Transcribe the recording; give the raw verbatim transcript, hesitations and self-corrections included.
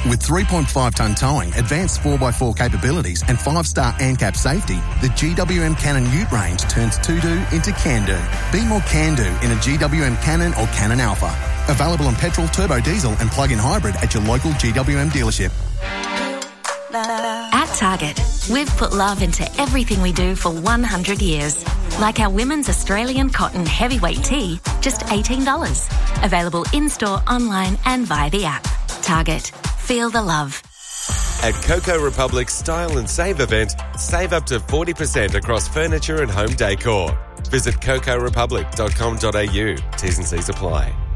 With three point five tonne towing, advanced four by four capabilities and five star ANCAP safety, the G W M Cannon Ute range turns to-do into can-do. Be more can-do in a G W M Cannon or Cannon Alpha. Available on petrol, turbo diesel and plug-in hybrid at your local G W M dealership. At Target, we've put love into everything we do for one hundred years. Like our women's Australian cotton heavyweight tee, just eighteen dollars. Available in-store, online and via the app. Target. Feel the love. At Coco Republic's Style and Save event, save up to forty percent across furniture and home decor. Visit coco republic dot com dot a u. T's and C's apply.